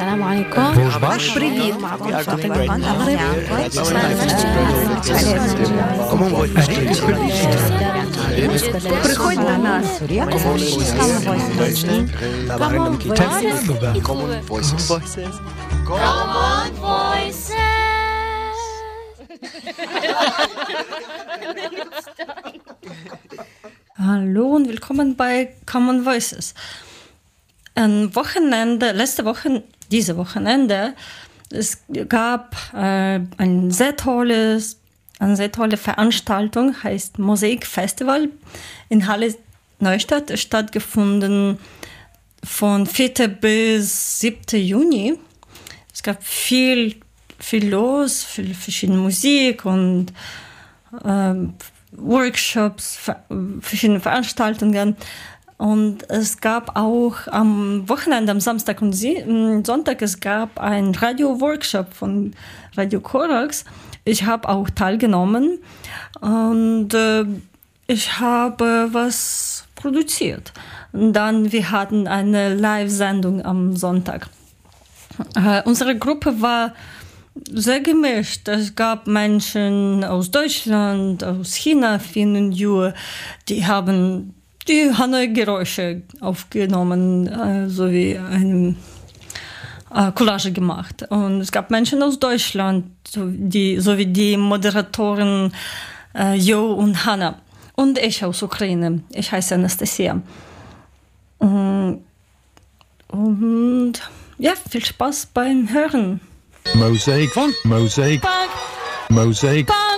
السلام عليكم. Привіт. معكم فاطمة من المغرب. Приходь до нас. Common Voices. Hallo und willkommen bei Common Voices. Dieses Wochenende, es gab eine sehr tolle Veranstaltung, heißt Mosaikfestival in Halle Neustadt, stattgefunden von 4. bis 7. Juni. Es gab viel los, viel verschiedene Musik und Workshops, verschiedene Veranstaltungen. Und es gab auch am Wochenende, am Samstag und Sonntag, es gab einen Radio-Workshop von Radio Korax. Ich habe auch teilgenommen und ich habe was produziert. Und dann, wir hatten eine Live-Sendung am Sonntag. Unsere Gruppe war sehr gemischt. Es gab Menschen aus Deutschland, aus China, Finnen, Jür, die haben Hanoi-Geräusche aufgenommen, sowie eine Collage gemacht. Und es gab Menschen aus Deutschland, sowie die Moderatoren Jo und Hanna. Und ich aus Ukraine. Ich heiße Anastasia. Und ja, viel Spaß beim Hören. Mosaik.